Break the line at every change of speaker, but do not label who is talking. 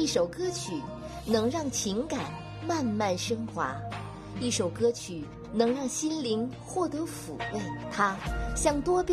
一首歌曲能让情感慢慢升华，一首歌曲能让心灵获得抚慰。它像多变